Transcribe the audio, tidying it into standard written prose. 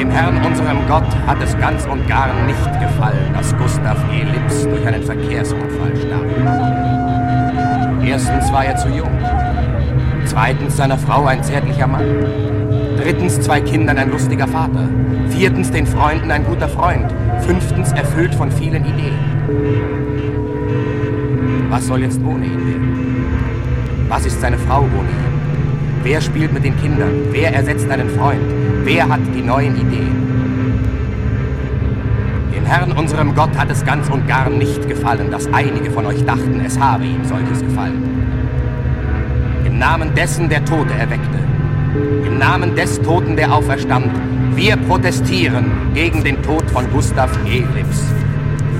Dem Herrn, unserem Gott, hat es ganz und gar nicht gefallen, dass Gustav E. Lips durch einen Verkehrsunfall starb. Erstens war er zu jung. Zweitens seiner Frau ein zärtlicher Mann. Drittens 2 Kindern ein lustiger Vater. Viertens den Freunden ein guter Freund. Fünftens erfüllt von vielen Ideen. Was soll jetzt ohne ihn werden? Was ist seine Frau ohne ihn? Wer spielt mit den Kindern? Wer ersetzt einen Freund? Wer hat die neuen Ideen? Dem Herrn, unserem Gott, hat es ganz und gar nicht gefallen, dass einige von euch dachten, es habe ihm solches gefallen. Im Namen dessen, der Tote erweckte, im Namen des Toten, der auferstand, wir protestieren gegen den Tod von Gustav E. Lips.